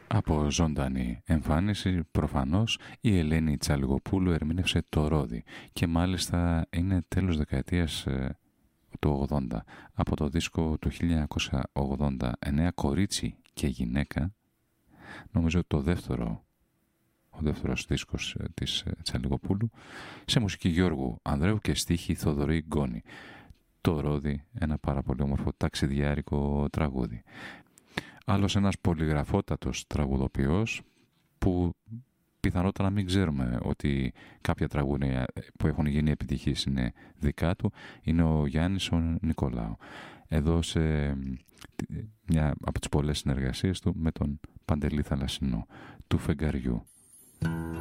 Από ζωντανή εμφάνιση, προφανώς, η Ελένη Τσαλιγοπούλου ερμήνευσε το Ρόδι και μάλιστα είναι τέλος δεκαετίας του 80. Από το δίσκο του 1989 «Κορίτσι και γυναίκα», νομίζω ο δεύτερος δίσκος της Τσαλιγοπούλου, σε μουσική Γιώργου Ανδρέου και στίχη Θοδωρή Γκόνη. Το Ρόδι, ένα πάρα πολύ όμορφο ταξιδιάρικο τραγούδι. Άλλος ένας πολυγραφότατος τραγουδοποιός που πιθανότατα να μην ξέρουμε ότι κάποια τραγούδια που έχουν γίνει επιτυχής είναι δικά του, είναι ο Γιάννης ο Νικολάου. Εδώ σε μια από τις πολλές συνεργασίες του με τον Παντελή Θαλασσινό του Φεγγαριού.